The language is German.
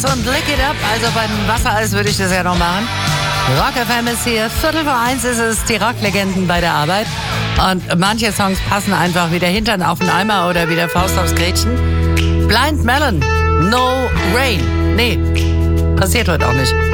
und Lick It Up. Also beim Wassereis würde ich das ja noch machen. Rock FM ist hier. 1:45 ist es, die Rocklegenden bei der Arbeit. Und manche Songs passen einfach wie der Hintern auf den Eimer oder wie der Faust aufs Gretchen. Blind Melon, No Rain. Nee, passiert heute auch nicht.